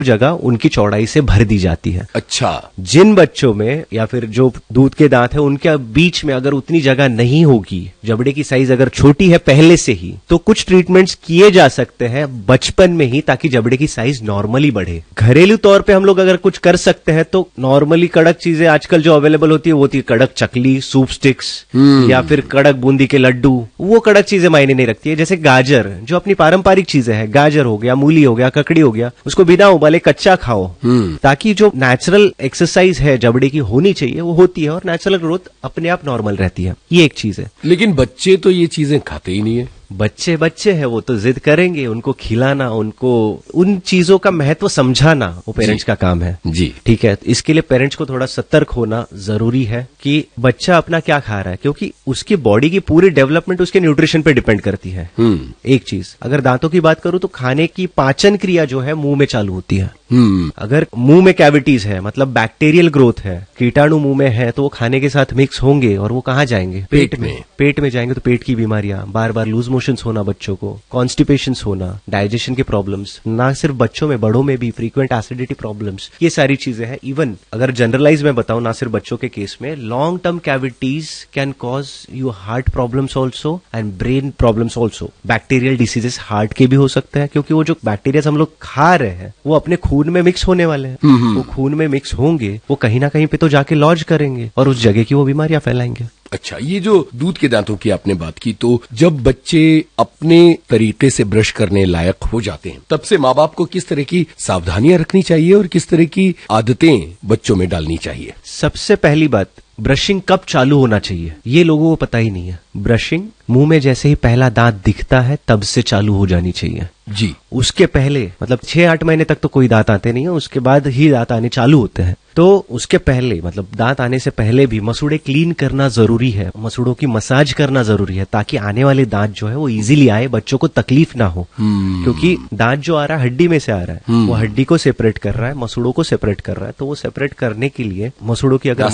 जगह उनकी चौड़ाई से भर दी जाती है। अच्छा। जिन बच्चों में या फिर जो दूध के दांत है उनके बीच में अगर उतनी जगह नहीं होगी, जबड़े की साइज अगर छोटी है पहले से ही, तो कुछ ट्रीटमेंट्स किए जा सकते हैं बचपन में ही ताकि जबड़े की साइज नॉर्मली बढ़े। घरेलू तौर पे हम लोग अगर कुछ कर सकते हैं तो नॉर्मली कड़क चीजें आजकल जो अवेलेबल होती है वो होती है कड़क चकली, सूप स्टिक्स या फिर कड़क बूंदी के लड्डू। वो कड़क चीजें मायने नहीं रखती है। जैसे गाजर जो अपनी पारंपरिक चीजें हैं, गाजर हो गया, मूली हो गया, ककड़ी हो गया, उसको बिना उबाले कच्चा खाओ ताकि जो नेचुरल एक्सरसाइज है जबड़े की होनी चाहिए वो होती है और नेचुरल ग्रोथ अपने आप नॉर्मल रहती है। ये एक चीज है। लेकिन बच्चे तो ये चीजें खाते ही नहीं है। बच्चे हैं, वो तो जिद करेंगे, उनको खिलाना, उनको उन चीजों का महत्व समझाना वो पेरेंट्स का काम है। जी ठीक है। इसके लिए पेरेंट्स को थोड़ा सतर्क होना जरूरी है कि बच्चा अपना क्या खा रहा है, क्योंकि उसकी बॉडी की पूरी डेवलपमेंट उसके न्यूट्रिशन पे डिपेंड करती है। एक चीज, अगर दांतों की बात करूं तो खाने की पाचन क्रिया जो है मुंह में चालू होती है। अगर मुंह में कैविटीज है, मतलब बैक्टीरियल ग्रोथ है, कीटाणु मुंह में है, तो वो खाने के साथ मिक्स होंगे और वो कहाँ जाएंगे? पेट में जाएंगे तो पेट की बीमारियां, बार बार लूज मोशंस होना बच्चों को, कॉन्स्टिपेशंस होना, डाइजेशन के प्रॉब्लम्स, ना सिर्फ बच्चों में बड़ों में भी फ्रीक्वेंट एसिडिटी प्रॉब्लम्स, ये सारी चीजें हैं। इवन अगर जनरलाइज में बताऊं, ना सिर्फ बच्चों के केस में, long term cavities can cause you heart problems also and brain problems also. Bacterial diseases heart के भी हो सकते हैं, क्योंकि वो जो बैक्टीरिया हम लोग खा रहे हैं वो अपने खून में मिक्स होने वाले हैं। वो खून में मिक्स होंगे, वो कहीं ना कहीं पे तो जाके लॉज करेंगे और उस जगह की वो बीमारियां फैलाएंगे। अच्छा, ये जो दूध के दांतों की आपने बात की, तो जब बच्चे अपने तरीके से ब्रश करने लायक हो जाते हैं तब से माँ बाप को किस तरह की सावधानियां रखनी चाहिए और किस तरह की आदतें बच्चों में डालनी चाहिए? सबसे पहली बात, ब्रशिंग कब चालू होना चाहिए ये लोगों को पता ही नहीं है। ब्रशिंग मुंह में जैसे ही पहला दांत दिखता है तब से चालू हो जानी चाहिए जी। उसके पहले मतलब 6-8 महीने तक तो कोई दांत आते नहीं है, उसके बाद ही दांत आने चालू होते हैं। तो उसके पहले मतलब दांत आने से पहले भी मसूड़े क्लीन करना जरूरी है, मसूड़ों की मसाज करना जरूरी है ताकि आने वाले दांत जो है वो इजीली आए, बच्चों को तकलीफ ना हो। क्योंकि दांत जो आ रहा है हड्डी में से आ रहा है, वो हड्डी को सेपरेट कर रहा है, मसूड़ों को सेपरेट कर रहा है। तो वो सेपरेट करने के लिए मसूड़ों की अगर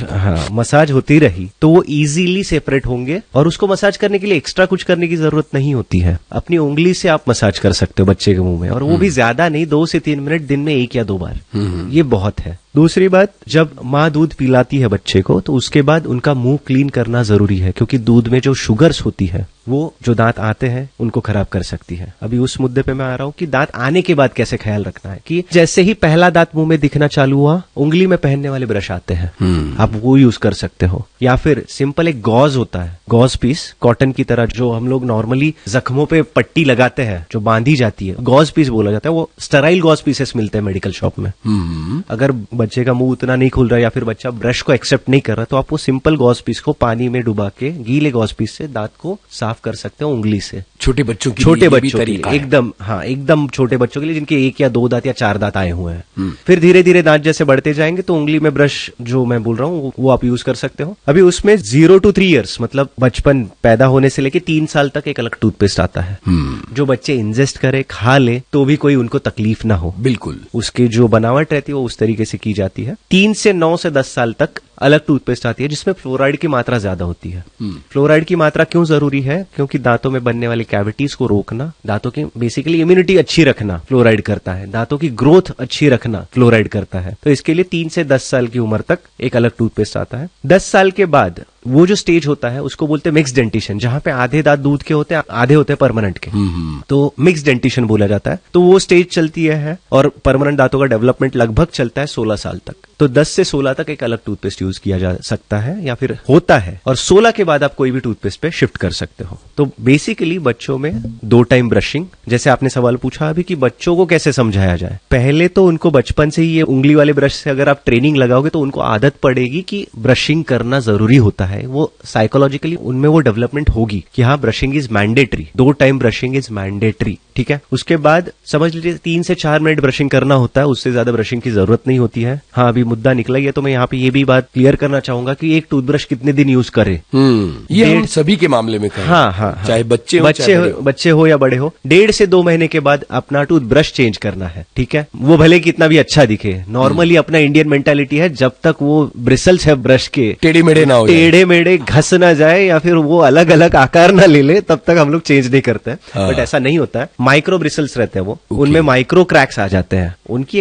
मसाज होती रही तो वो इजीली सेपरेट होंगे और उसको मसाज करने के लिए एक्स्ट्रा कुछ करने की जरूरत नहीं होती है। अपनी उंगली से आप मसाज कर सकते हो बच्चे के मुंह में, और वो भी ज्यादा नहीं, 2 से 3 मिनट दिन में 1 या 2 बार, ये बहुत है। दूसरी बात, जब माँ दूध पिलाती है बच्चे को तो उसके बाद उनका मुंह क्लीन करना जरूरी है, क्योंकि दूध में जो शुगर्स होती है वो जो दांत आते हैं उनको खराब कर सकती है। अभी उस मुद्दे पे मैं आ रहा हूँ कि दांत आने के बाद कैसे ख्याल रखना है। कि जैसे ही पहला दांत मुंह में दिखना चालू हुआ, उंगली में पहनने वाले ब्रश आते हैं, आप वो यूज कर सकते हो। या फिर सिंपल एक गॉज होता है, गॉज पीस, कॉटन की तरह जो हम लोग नॉर्मली जख्मों पे पट्टी लगाते हैं जो बांधी जाती है, गॉज पीस बोला जाता है। वो स्टेराइल गॉज पीसेस मिलते हैं मेडिकल शॉप में। अगर बच्चे का मुंह उतना नहीं खुल रहा या फिर बच्चा ब्रश को एक्सेप्ट नहीं कर रहा तो आप वो सिंपल गॉज पीस को पानी में डुबा के गीले गॉज पीस से दांत को साफ कर सकते हो उंगली से। छोटे बच्चों के लिए एकदम, हाँ एकदम छोटे बच्चों के लिए जिनके 1 या 2 दांत या 4 दांत आए हुए हैं। फिर धीरे धीरे दांत जैसे बढ़ते जाएंगे तो उंगली में ब्रश जो मैं बोल रहा हूँ वो आप यूज कर सकते हो। अभी उसमें 0 to 3 years मतलब बचपन पैदा होने से लेके 3 साल तक एक अलग टूथपेस्ट आता है जो बच्चे इंजेस्ट करे, खा ले तो भी कोई उनको तकलीफ ना हो। बिल्कुल, उसकी जो बनावट रहती है वो उस तरीके से की जाती है। 3 से 9 से 10 साल तक अलग टूथपेस्ट आती है जिसमें फ्लोराइड की मात्रा ज्यादा होती है। फ्लोराइड की मात्रा क्यों जरूरी है? क्योंकि दांतों में बनने वाली कैविटीज को रोकना, दांतों की बेसिकली इम्यूनिटी अच्छी रखना फ्लोराइड करता है, दांतों की ग्रोथ अच्छी रखना फ्लोराइड करता है। तो इसके लिए 3 से 10 साल की उम्र तक एक अलग टूथपेस्ट आता है। 10 साल के बाद वो जो स्टेज होता है उसको बोलते हैं मिक्स डेंटिशन, जहां पे आधे दांत दूध के होते हैं, आधे होते हैं परमानेंट के, तो मिक्स डेंटिशन बोला जाता है। तो वो स्टेज चलती है और परमानेंट दांतों का डेवलपमेंट लगभग चलता है 16 साल तक। तो 10 से 16 तक एक अलग टूथपेस्ट यूज किया जा सकता है या फिर होता है, और 16 के बाद आप कोई भी टूथपेस्ट पे शिफ्ट कर सकते हो। तो बेसिकली बच्चों में 2 टाइम ब्रशिंग, जैसे आपने सवाल पूछा अभी कि बच्चों को कैसे समझाया जाए। पहले तो उनको बचपन से ही ये उंगली वाले ब्रश से अगर आप ट्रेनिंग लगाओगे तो उनको आदत पड़ेगी कि ब्रशिंग करना जरूरी होता है। वो साइकोलॉजिकली उनमें वो डेवलपमेंट होगी कि हाँ brushing is mandatory, 2 time brushing is mandatory. ठीक है, उसके बाद समझ लीजिए 3 से 4 मिनट ब्रशिंग करना होता है, उससे ज्यादा ब्रशिंग की जरूरत नहीं होती है। हाँ, अभी मुद्दा निकला ही है, तो मैं यहाँ पे ये भी बात क्लियर करना चाहूंगा कि एक टूथब्रश कितने दिन यूज करे। ये हम सभी के मामले में कहें। हाँ, चाहे बच्चे हो या बड़े हो, 1.5 से 2 महीने के बाद अपना टूथब्रश चेंज करना है, ठीक है। वो भले कितना भी अच्छा दिखे, नॉर्मली अपना इंडियन मेंटालिटी है, जब तक वो ब्रिसल्स है ब्रश के टेढ़े मेढ़े घस ना जाए या फिर वो अलग अलग आकार ना ले ले, तब तक हम लोग चेंज नहीं करते हैं। बट ऐसा नहीं होता है, माइक्रो ब्रिसल्स रहते हैं वो, उनमें माइक्रो क्रैक्स आ जाते हैं, उनकी